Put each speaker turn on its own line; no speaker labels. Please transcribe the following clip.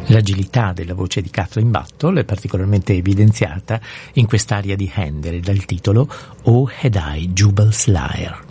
L'agilità della voce di Catherine Battle è particolarmente evidenziata in quest'aria di Handel dal titolo O Had I Jubal's Lyre.